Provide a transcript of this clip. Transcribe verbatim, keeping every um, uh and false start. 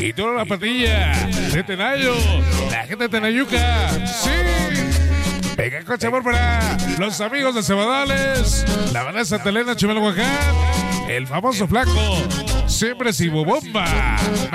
y toda la patilla de Tenayo, la gente de Tenayuca, sí. Venga, coche amor para los amigos de Cebadales, la Vanessa Telena, Chimelhuacán, el famoso flaco, siempre sin bomba.